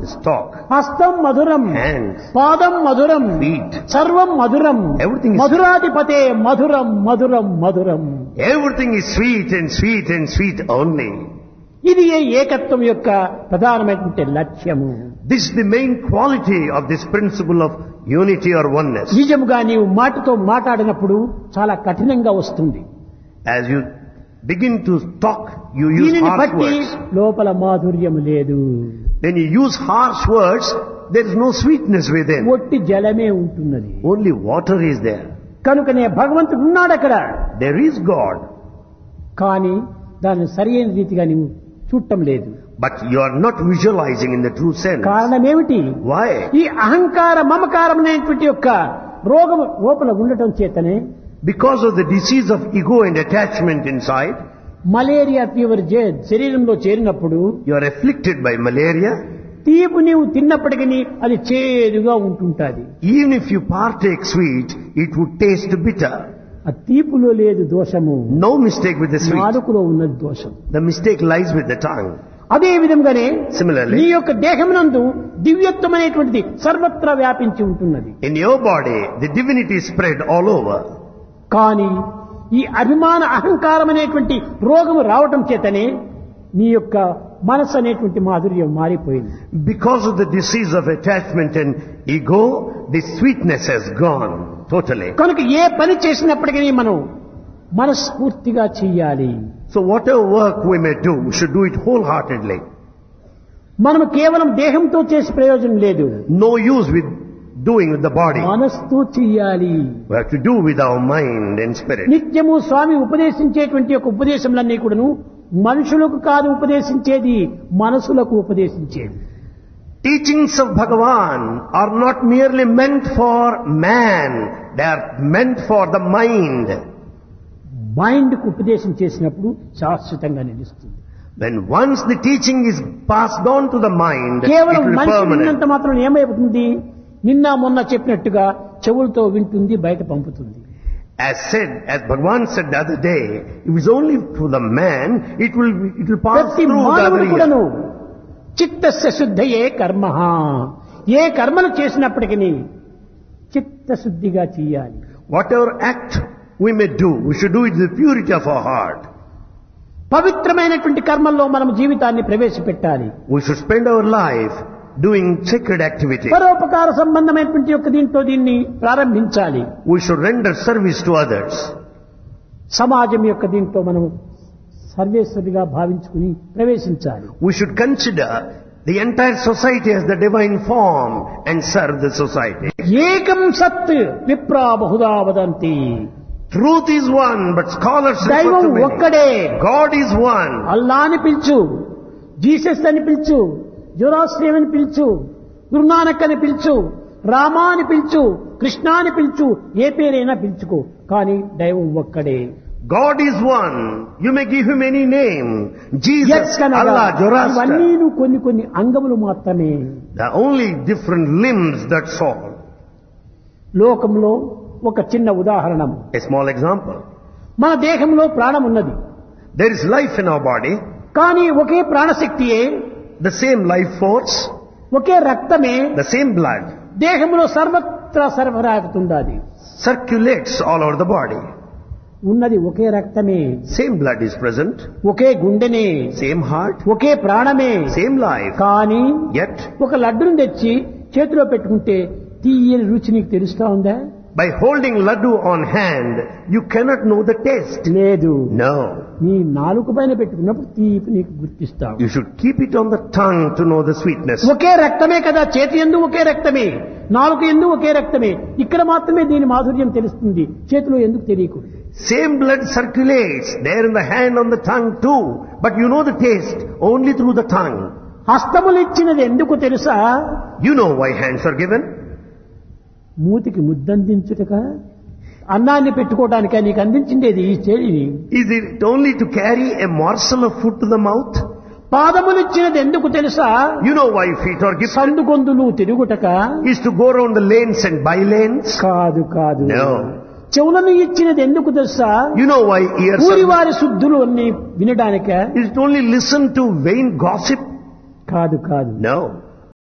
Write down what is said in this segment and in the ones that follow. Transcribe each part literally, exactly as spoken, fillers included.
this talk. హస్తం మధురం, Hands, పాదం మధురం, feet, సర్వం మధురం, everything is, మధురాధిపతే మధురం మధురం మధురం. everything is sweet and sweet and sweet only. ఇది ఏ ఏకత్వం యొక్క ప్రధానమైనటువంటి లక్ష్యము. This is the main quality of this principle of unity or oneness. నిజముగా నీవు మాటతో మాట్లాడినప్పుడు చాలా కఠినంగా వస్తుంది. As you begin to talk, you use దీనిని harsh బట్టి words. లోపల మాధుర్యం లేదు, When you use harsh words, there is no sweetness within. ఒట్టి జలమే ఉంటున్నది. Only water is there. కనుకనే భగవంతుడు ఉన్నాడు అక్కడ, There is God, కానీ దాన్ని సరైన రీతిగా నీవు చూడటం లేదు. but you are not visualizing in the true sense. కారణం ఏమిటి? Why? ఈ అహంకార మమకారం అనేటువంటి యొక్క రోగం లోపల ఉండటం చేతనే Because of the disease of ego and attachment inside, malaria fever జే- శరీరంలో చేరినప్పుడు you are afflicted by malaria. తీపు నీవు తిన్నప్పటికీ అది చేదుగా ఉంటుంటుంది. Even if you partake sweet, it would taste bitter. ఆ తీపులో లేదు దోషము, No mistake with the sweet. నాలుకలో ఉన్నది దోషం. The mistake lies with the tongue. అదే విధంగానే Similarly, నీ యొక్క దేహమునందు దివ్యత్వమైనటువంటిది సర్వత్రా వ్యాపించి ఉంటున్నది. in your body, the divinity is spread all over. కానీ ఈ అభిమాన అహంకారం అనేటువంటి రోగము రావటం చేతనే నీ యొక్క మనసు అనేటువంటి మాధుర్యం మారిపోయింది. Because of the disease of attachment and ego, the sweetness has gone totally. కనుక ఏ పని చేసినప్పటికీ మనం మనస్ఫూర్తిగా చెయ్యాలి. So whatever work we may do, we should do it wholeheartedly. మనం కేవలం దేహంతో చేసే ప్రయోజనం లేదు, No use with doing with the body. మనస్తో చెయ్యాలి. We have to do with our mind and spirit. నిత్యము స్వామి ఉపదేశించేటువంటి యొక్క ఉపదేశములన్నీ కూడాను మనుషులకు కాదు ఉపదేశించేది, మనసులకు ఉపదేశించేది. Teachings of Bhagavan are not merely meant for man, they are meant for the mind. Mind కు ఉపదేశం చేసినప్పుడు శాశ్వతంగా నిలుస్తుంది. When once the teaching is passed on to the mind, it కేవలం will be మనిషి permanent. విన్నంత మాత్రం ఏమైపోతుంది? నిన్న మొన్న చెప్పినట్టుగా చెవులతో వింటుంది, బయట పంపుతుంది. As said, as Bhagavan said the other day, if it's only to the man, it will it will pass ప్రతి through the మానవుడు other కూడాను ear. చిత్తస్య శుద్ధయే కర్మ, ఏ కర్మలు చేసినప్పటికీ చిత్తశుద్ధిగా చెయ్యాలి. Whatever act we may do, we should do it with the purity of our heart. పవిత్రమైనటువంటి కర్మల్లో మనం జీవితాన్ని ప్రవేశపెట్టాలి. We should spend our life doing sacred activity. పరోపకార సంబంధమైనటువంటి యొక్క దీంట్లో దీన్ని ప్రారంభించాలి. We should render service to others. సమాజం యొక్క దీంట్లో మనం సర్వేశ్వరిగా భావించుకుని ప్రవేశించాలి. We should consider the entire society as the divine form and serve the society. ఏకం సత్ విప్రా Bahuda వదంతి. Truth is one, but scholars refer దైవం to many. ఒక్కడే. God is one. అల్లా అని పిలుచు, జీసస్ అని పిలుచు, జోరాస్ట్రియం అని పిలుచు, గురునానక్ అని పిలుచు, రామా అని పిలుచు, కృష్ణ అని పిలుచు, ఏ పేరైనా పిలుచుకో, కానీ దైవం ఒక్కడే. God is one. You may give him any name. Jesus, ఎక్కనగా Allah, ఇవన్నీ Zoroaster. నువ్వు కొన్ని కొన్ని అంగములు మాత్రమే. The only different limbs, that's all. లోకంలో ఒక చిన్న ఉదాహరణం. A small example. మన దేహంలో ప్రాణం ఉన్నది, There is life in our body, కానీ ఒకే ప్రాణశక్తియే, the same life force, ఒకే రక్తమే the same blood దేహంలో సర్వత్రా సరఫరాగుతుండాలి. circulates all over the body. ఉన్నది ఒకే రక్తమే, Same blood is present, okay గుండెనే, same heart, ఒకే ప్రాణమే. same life. కానీ Yet, ఒక లడ్డును తెచ్చి చేతిలో పెట్టుకుంటే తీయని రుచి నీకు తెలుస్తా ఉందా? by holding laddu on hand, you cannot know the taste. లేదు. No. నీ నాలుక పైన పెట్టుకున్నప్పుడు తీపి నీకు గుర్తిస్తావు. You should keep it on the tongue to know the sweetness. ఒకే రక్తమే కదా, చేతి ఎందు ఒకే రక్తమే, నాలుక ఎందు ఒకే రక్తమే. ఇక్కడ మాత్రమే దీని మాధుర్యం తెలుస్తుంది, చేతిలో ఎందుకు తెలియకూడదు? Same blood circulates there in the hand, on the tongue too, but you know the taste only through the tongue. హస్తములు ఇచ్చినది ఎందుకు తెలుసా? You know why hands are given? మూతికి ముద్దందించుటక, అన్నాన్ని పెట్టుకోవడానిక నీకు అందించిండేది ఈ చేతిని. Is it only to carry a morsel of food to the mouth? పాదములు ఇచ్చినది ఎందుకు తెలుసా? You know why feet are given? సందుగొందులు తిరుగుటక. Is to go around the lanes and by lanes? కాదు కాదు. No. చెవులను ఇచ్చినది ఎందుకు తెలుసా? You know why ears ఊరి are... వారి శుద్ధులు అన్ని వినడానిక. Is it only listen to vain gossip? కాదు కాదు. No.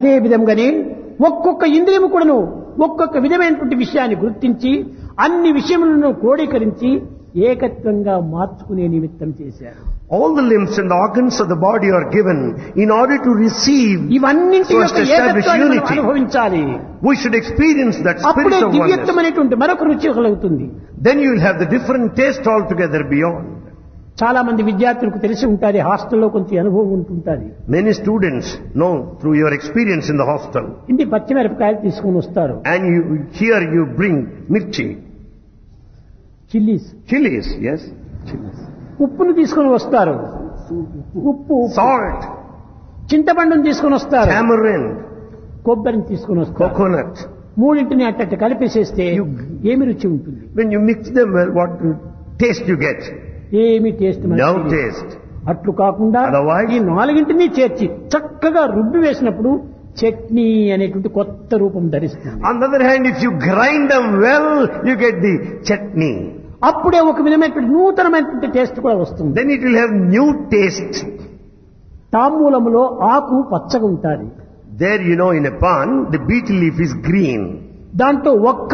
అదే విధంగానే ఒక్కొక్క ఇంద్రియము కూడాను ఒక్కొక్క విధమైనటువంటి విషయాన్ని గుర్తించి అన్ని విషయములను క్రోడీకరించి ఏకత్వంగా మార్చుకునే నిమిత్తం చేశారు. All the limbs and the organs of the body are given in order to receive, ఇవన్నింటి so as యొక్క to establish ఏకత్వాన్ని మనం unity. అనుభవించాలి. We should experience that అప్పుడే spirit of oneness. దివ్యత్వమైనటువంటి మరొక రుచి కలుగుతుంది. Then you will have the different taste altogether beyond. చాలా మంది విద్యార్థులకు తెలిసి ఉంటుంది, హాస్టల్లో కొంచెం అనుభవం ఉంటుంటుంది. Many students know through your experience in the hostel. ఇంటి పచ్చిమిరపకాయలు తీసుకుని వస్తారు, And you, here you bring mirchi, chillies, chilies, yes, chilies, ఉప్పును తీసుకుని వస్తారు, ఉప్పు, salt, చింతపండును తీసుకుని వస్తారు, tamarind, కొబ్బరిని తీసుకుని వస్తారు. coconut. మూడింటిని అట్ట కలిపేసేస్తే You- ఏమి రుచి ఉంటుంది? When you mix them well, what taste you get? ఏమి టేస్ట్ మనకి No తెలియదు. taste. అట్లు కాకుండా Otherwise- ఈ నాలుగింటిని చేర్చి చక్కగా రుబ్బి వేసినప్పుడు చట్నీ అనేటువంటి కొత్త రూపం ధరిస్తుంది. On the other hand, if you grind them well, you get the chutney. అప్పుడే ఒక విధమైనటువంటి నూతనమైనటువంటి టేస్ట్ కూడా వస్తుంది. Then it will have new taste. తాంబూలములో ఆకు పచ్చగా ఉంటుంది, There you know in a pan, the betel leaf is green. దాంట్లో ఒక్క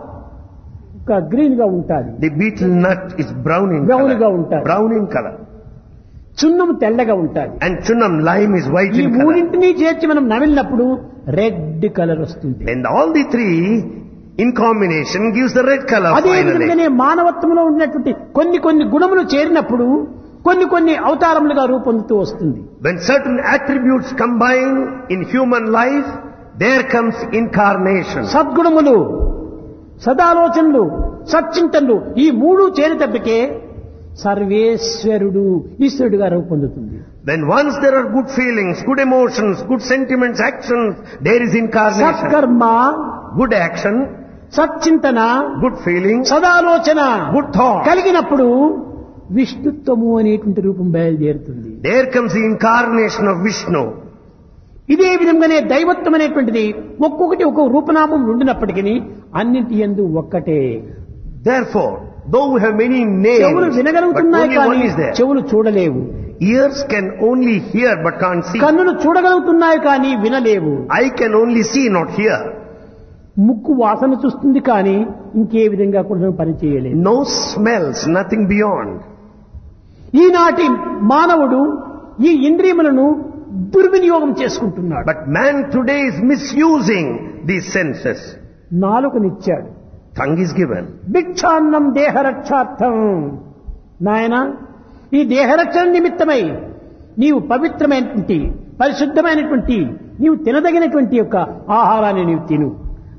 గ్రీన్ గా ఉంటుంది, The betel nut is brown in Brown గా color. ఉంటాయి. Brown in color. చున్నం తెల్లగా ఉంటుంది. And chunam lime is white ఈ in color. మూడింటిని చేర్చి మనం నమిలినప్పుడు రెడ్ కలర్ వస్తుంది. And all the three in combination gives the red color అదే finally. విధంగానే మానవత్వంలో ఉన్నటువంటి కొన్ని కొన్ని గుణములు చేరినప్పుడు కొన్ని కొన్ని అవతారములుగా రూపొందుతూ వస్తుంది. When certain attributes combine in human life, there comes incarnation. సద్గుణములు, సదాలోచనలు, సచ్చింతనలు ఈ మూడు చేరేటప్పటికే సర్వేశ్వరుడు ఈశ్వరుడుగా రూపొందుతుంది. When once there are good feelings, good emotions, good sentiments, actions, there is incarnation. సత్కర్మ, Good action, సచ్చింతన, good feeling, సదాలోచన good thought. కలిగినప్పుడు విష్ణుత్వము అనేటువంటి రూపం బయలుదేరుతుంది. There comes the incarnation of Vishnu. ఇదే విధంగానే దైవత్వం అనేటువంటిది ఒక్కొక్కటి ఒక్కొక్క రూపనామం ఉండినప్పటికీ అన్నింటి యందు ఒక్కటే. Therefore, though we have many చెవులు names, but వినగలుగుతున్నాయి only కానీ one is there. చెవులు చూడలేవు. Ears can only hear but can't see. కన్నులు చూడగలుగుతున్నాయి కానీ వినలేవు. Eye can only see, not hear. ముక్కు వాసన చూస్తుంది కానీ ఇంకే విధంగా కూడా పని చేయలేదు. Nose smells, nothing beyond. ఈనాటి మానవుడు ఈ ఇంద్రియములను దుర్వినియోగం చేసుకుంటున్నాడు. But man today is misusing these senses. నాలుకనిచ్చాడు, Tongue is given. భిక్షాన్నం దేహరక్షార్థం. నాయన, ఈ దేహరక్షణ నిమిత్తమై నీవు పవిత్రమైనటువంటి పరిశుద్ధమైనటువంటి నీవు తినదగినటువంటి యొక్క ఆహారాన్ని నీవు తిను.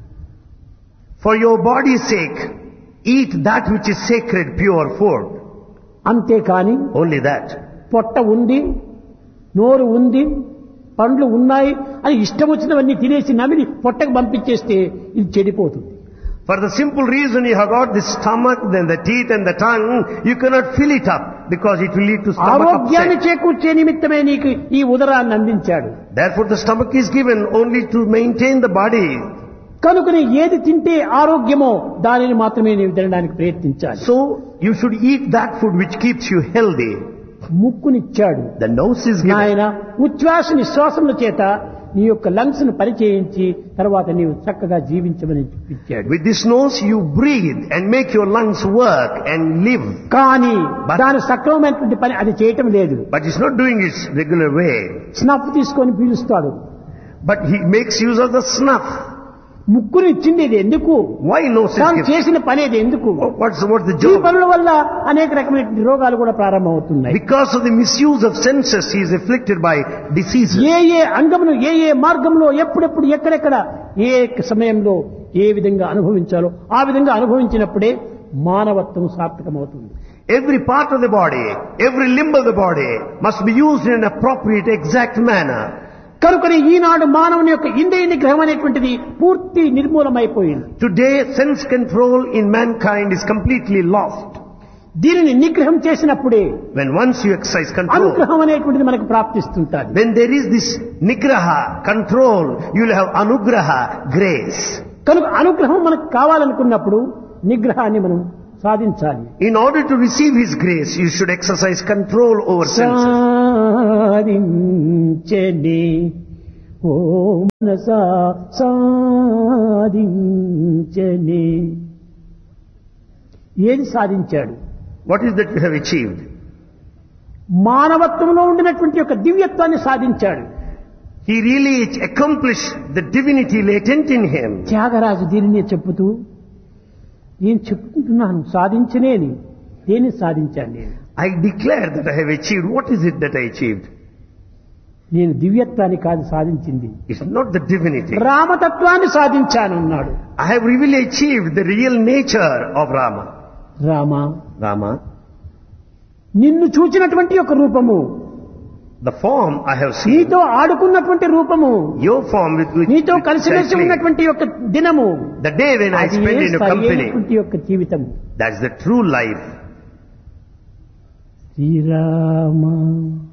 For your body's sake, eat that which is sacred, pure food. అంతేకాని Only that. పొట్ట ఉంది, నోరు ఉంది, పండ్లు ఉన్నాయి అని ఇష్టం వచ్చినవన్నీ తినేసి నమిలి పొట్టకు పంపించేస్తే ఇది చెడిపోతుంది. For the simple reason you have got the stomach, then the teeth and the tongue, you cannot fill it up because it will lead to stomach ఆరోగ్యాన్ని upset. చేకూర్చే నిమిత్తమే నీకు ఈ ఉదరాన్ని అందించాడు. Therefore the stomach is given only to maintain the body. కనుకనే ఏది తింటే ఆరోగ్యమో దానిని మాత్రమే నీవు తినడానికి ప్రయత్నించాలి. So you should eat that food which keeps you healthy. ముక్కునిచ్చాడు. The nose is given. నాయన, ఉచ్ఛ్వాస నిశ్వాసముల చేత నీ యొక్క లంగ్స్ ను పరిచయించి తర్వాత నీవు చక్కగా జీవించమని ఇచ్చాడు. With this nose you breathe and make your lungs work and live. కానీ But- దాని సక్రమమైనటువంటి పని అది చేయటం లేదు. But it's not doing its regular way. Snuff తీసుకొని పీలుస్తాడు. But he makes use of the snuff. ముక్కుని ఇచ్చింది ఇది ఎందుకు? Why nose is తాను given? చేసిన పని ఇది ఎందుకు? What's, what's the ఈ job? పనుల వల్ల అనేక రకమైన రోగాలు కూడా ప్రారంభమవుతున్నాయి. Because of the misuse of senses, he is afflicted by diseases. ఏ ఏ అంగమును ఏ ఏ మార్గంలో ఎప్పుడెప్పుడు ఎక్కడెక్కడ ఏ సమయంలో ఏ విధంగా అనుభవించాలో ఆ విధంగా అనుభవించినప్పుడే మానవత్వం సార్థకమవుతుంది. Every part of the body, every limb of the body must be used in an appropriate, exact manner. కనుకనే ఈనాడు మానవుని యొక్క ఇంద్రియ నిగ్రహం అనేటువంటిది పూర్తి నిర్మూలమైపోయింది. Today, sense control in mankind is completely lost. దీనిని నిగ్రహం చేసినప్పుడే When once you exercise control, అనుగ్రహం అనేటువంటిది మనకు ప్రాప్తిస్తుంటారు. when there is this nigraha, control, you will have anugraha, grace. కనుక అనుగ్రహం మనకు కావాలనుకున్నప్పుడు నిగ్రహాన్ని మనం సాధించాలి. In order to receive his grace, you should exercise control over senses. సాధించని ఓ మనసా సాధించనే. ఏది సాధించాడు? What is that you have achieved? మానవత్వంలో ఉండినటువంటి యొక్క దివ్యత్వాన్ని సాధించాడు. He really accomplished the divinity latent in him. Tyagaraju దీనినే చెప్పుతూ, నేను చెప్పుకుంటున్నాను సాధించనేని, దేన్ని సాధించాను నేను? I declare that I have achieved. What is it that I achieved? నేను దివ్యత్వాన్ని కాదు సాధించింది, It's not the divinity. రామతత్వాన్ని సాధించాను అన్నాడు. I have really achieved the real nature of Rama. Rama, Rama, నిన్ను చూచినటువంటి ఒక రూపము, the form I have seen, నీతో ఆడుకున్నటువంటి రూపము, your form with which నీతో which I కలిసిమెలిసి play, ఉన్నటువంటి యొక్క దినము, the day when I అది spend in your company, సరైనటువంటి యొక్క జీవితం. that's the true life. Srirama